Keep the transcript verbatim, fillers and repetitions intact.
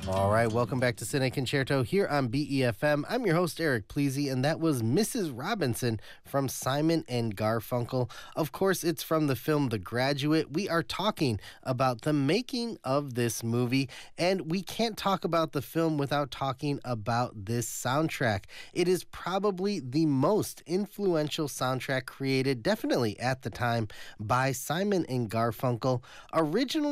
All right, welcome back to Cine Concerto here on B E F M. I'm your host, Eric Pleasy, and that was Missus Robinson from Simon and Garfunkel. Of course, it's from the film The Graduate. We are talking about the making of this movie, and we can't talk about the film without talking about this soundtrack. It is probably the most influential soundtrack created, definitely at the time, by Simon and Garfunkel. Originally